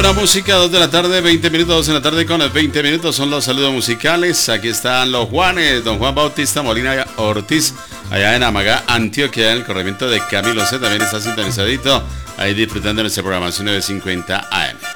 buena música, 2 de la tarde, 20 minutos, 2 de la tarde con 20 minutos son los saludos musicales. Aquí están los Juanes, don Juan Bautista Molina Ortiz, allá en Amagá, Antioquia, en el corregimiento de Camilo C. También está sintonizadito, ahí disfrutando de nuestra programación 950 AM.